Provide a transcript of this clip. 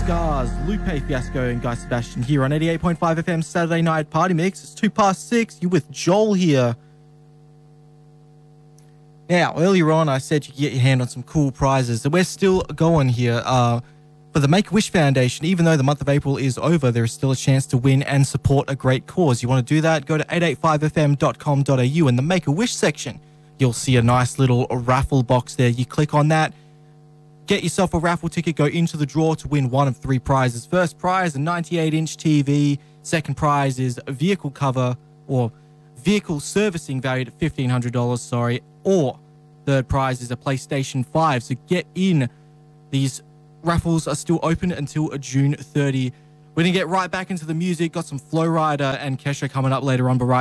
Scars, Lupe Fiasco and Guy Sebastian here on 88.5 FM Saturday Night Party Mix. It's 6:02. You with Joel here. Now, earlier on I said you could get your hand on some cool prizes. So we're still going here for the Make-A-Wish Foundation. Even though the month of April is over, there is still a chance to win and support a great cause. You want to do that? Go to 885fm.com.au in the Make-A-Wish section. You'll see a nice little raffle box there. You click on that. Get yourself a raffle ticket, go into the draw to win one of three prizes. First prize, a 98-inch TV. Second prize is a vehicle cover or vehicle servicing valued at $1,500, or third prize is a PlayStation 5. So get in. These raffles are still open until June 30. We're going to get right back into the music. Got some Flow Rider and Kesha coming up later on, but right